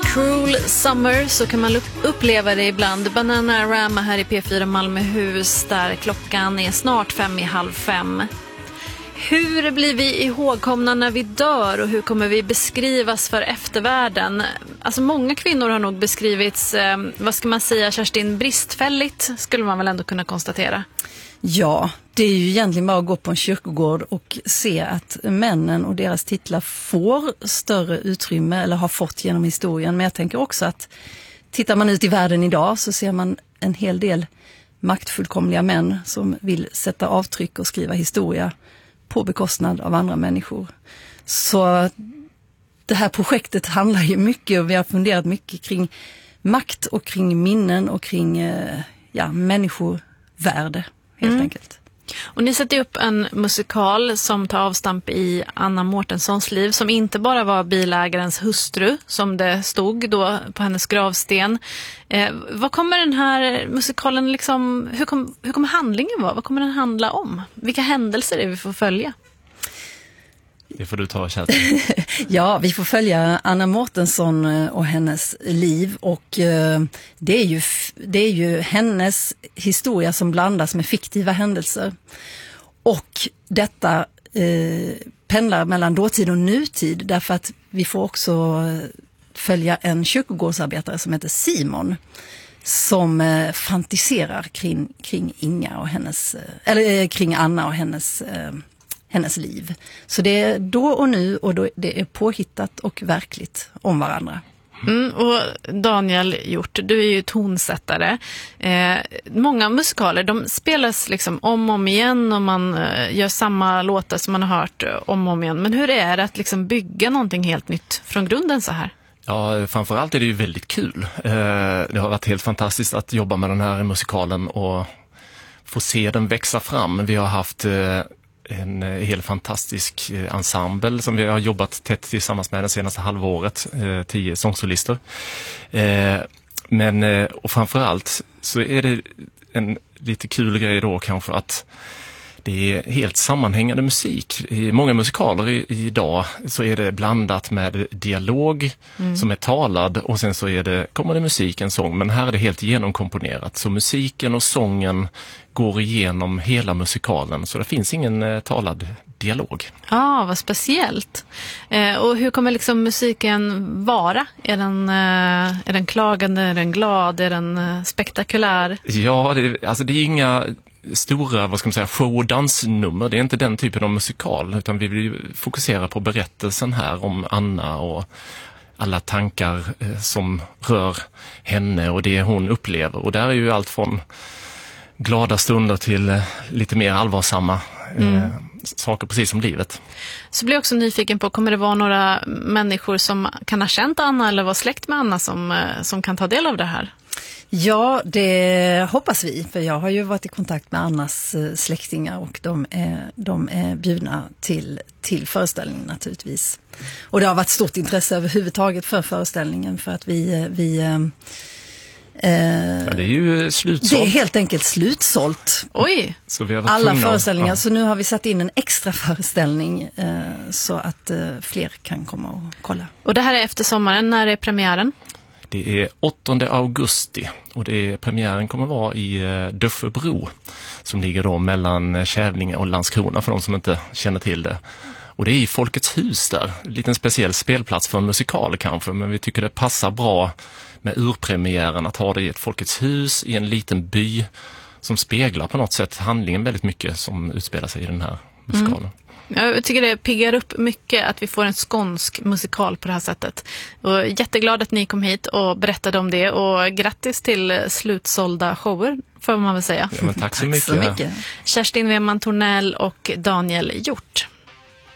Cruel Summer, så kan man uppleva det ibland. Bananarama här i P4 Malmöhus, där klockan är snart 4:45. Hur blir vi ihågkomna när vi dör och hur kommer vi beskrivas för eftervärlden? Alltså många kvinnor har nog beskrivits, vad ska man säga, Kerstin, bristfälligt skulle man väl ändå kunna konstatera. Ja, det är ju egentligen bara att gå på en kyrkogård och se att männen och deras titlar får större utrymme eller har fått genom historien. Men jag tänker också att tittar man ut i världen idag så ser man en hel del maktfullkomliga män som vill sätta avtryck och skriva historia på bekostnad av andra människor. Så det här projektet handlar ju mycket, och vi har funderat mycket kring makt och kring minnen och kring människovärde helt enkelt. Och ni sätter upp en musikal som tar avstamp i Anna Mårtenssons liv, som inte bara var bilägarens hustru som det stod då på hennes gravsten. Vad kommer den här musikalen liksom, hur kommer handlingen vara? Vad kommer den handla om? Vilka händelser är vi får följa? Det får du ta, Kerstin. Ja, vi får följa Anna Mårtensson och hennes liv, och det är ju hennes historia som blandas med fiktiva händelser. Och detta pendlar mellan dåtid och nutid, därför att vi får också följa en kyrkogårdsarbetare som heter Simon, som fantiserar kring Inga och hennes, eller kring Anna och hennes liv. Så det är då och nu, och då det är påhittat och verkligt om varandra. Och Daniel Hjort, du är ju tonsättare. Många musikaler, de spelas liksom om och om igen, och man gör samma låtar som man har hört om och om igen. Men hur är det att liksom bygga någonting helt nytt från grunden så här? Ja, framförallt är det ju väldigt kul. Det har varit helt fantastiskt att jobba med den här musikalen och få se den växa fram. Vi har haft en helt fantastisk ensemble som vi har jobbat tätt tillsammans med det senaste halvåret, 10 sångsolister. Och framförallt så är det en lite kul grej då kanske att det är helt sammanhängande musik. I många musikaler idag så är det blandat med dialog som är talad, och sen så kommer det musik, en sång. Men här är det helt genomkomponerat. Så musiken och sången går igenom hela musikalen. Så det finns ingen talad dialog. Ja, vad speciellt. Och hur kommer liksom musiken vara? Är den klagande, är den glad, är den spektakulär? Ja, det är inga stora, vad ska man säga, show- och dansnummer. Det är inte den typen av musikal, utan vi vill fokusera på berättelsen här om Anna och alla tankar som rör henne och det hon upplever. Och där är ju allt från glada stunder till lite mer allvarsamma saker, precis som livet. Så blir jag också nyfiken på, kommer det vara några människor som kan ha känt Anna eller vara släkt med Anna som kan ta del av det här? Ja, det hoppas vi, för jag har ju varit i kontakt med Annas släktingar, och de är bjudna till föreställningen naturligtvis. Och det har varit stort intresse överhuvudtaget för föreställningen, för att det är ju slutsålt. Det är helt enkelt slutsålt. Oj! Så vi har alla föreställningar, så nu har vi satt in en extra föreställning så att fler kan komma och kolla. Och det här är efter sommaren, när är premiären? Det är 8 augusti, och premiären kommer vara i Döffebro, som ligger då mellan Kävlinge och Landskrona för de som inte känner till det. Och det är i Folkets hus där, en liten speciell spelplats för en musikal kanske, men vi tycker det passar bra med urpremiären att ha det i ett Folkets hus i en liten by som speglar på något sätt handlingen väldigt mycket som utspelar sig i den här musikalen. Jag tycker det piggar upp mycket att vi får en skånsk musikal på det här sättet. Och jätteglad att ni kom hit och berättade om det. Och grattis till slutsålda shower, får man väl säga. Ja, men tack så mycket. Så mycket. Kerstin Weman Tornell och Daniel Hjort.